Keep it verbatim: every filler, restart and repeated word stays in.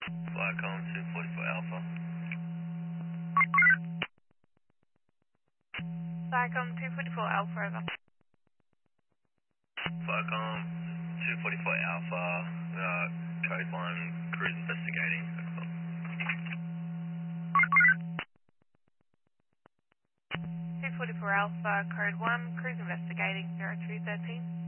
Flycom two forty-four Alpha. Flycom two forty-four Alpha, over. Flycom two forty-four Alpha, uh, code one, cruise investigating. two forty-four Alpha, code one, cruise investigating zero two one three.